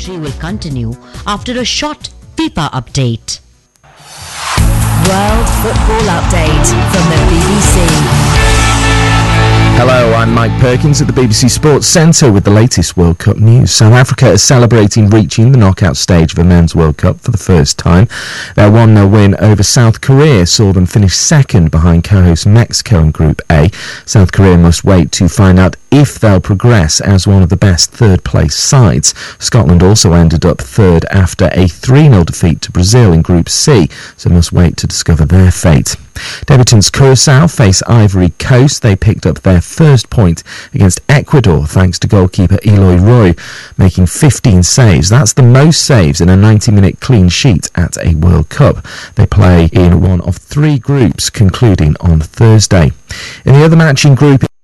commentary will continue after a short FIFA update. World Football Update from the BBC. Hello, I'm Mike Perkins at the BBC Sports Centre with the latest World Cup news. South Africa is celebrating reaching the knockout stage of a Men's World Cup for the first time. Their 1-0 win over South Korea saw them finish second behind co-host Mexico in Group A. South Korea must wait to find out if they'll progress as one of the best third-place sides. Scotland also ended up third after a 3-0 defeat to Brazil in Group C, so must wait to discover their fate. Debutants Curaçao face Ivory Coast. They picked up their first point against Ecuador thanks to goalkeeper Eloy Roy making 15 saves. That's the most saves in a 90-minute clean sheet at a World Cup. They play in one of 3 groups concluding on Thursday. In the other match in Group